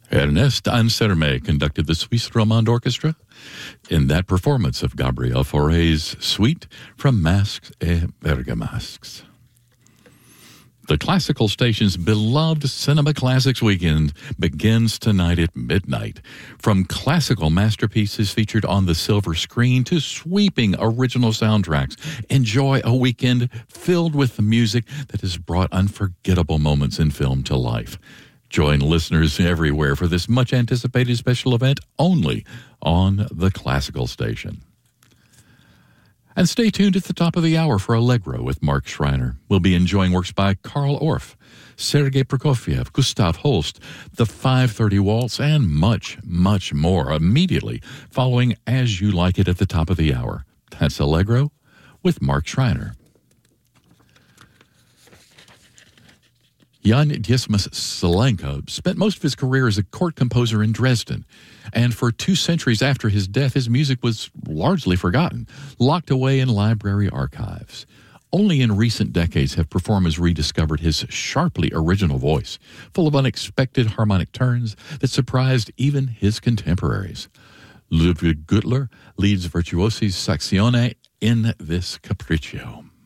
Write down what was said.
Ernest Ansermet conducted the Suisse Romande Orchestra in that performance of Gabriel Fauré's suite from Masques et Bergamasques. The Classical Station's beloved Cinema Classics weekend begins tonight at midnight. From classical masterpieces featured on the silver screen to sweeping original soundtracks, enjoy a weekend filled with the music that has brought unforgettable moments in film to life. Join listeners everywhere for this much-anticipated special event only on the Classical Station. And stay tuned at the top of the hour for Allegro with Mark Schreiner. We'll be enjoying works by Karl Orff, Sergei Prokofiev, Gustav Holst, the 5:30 Waltz, and much, much more immediately following As You Like It at the top of the hour. That's Allegro with Mark Schreiner. Jan Dismas Salenka spent most of his career as a court composer in Dresden, and for 2 centuries after his death, his music was largely forgotten, locked away in library archives. Only in recent decades have performers rediscovered his sharply original voice, full of unexpected harmonic turns that surprised even his contemporaries. Ludwig Gürtler leads Virtuosi Saxione in this Capriccio.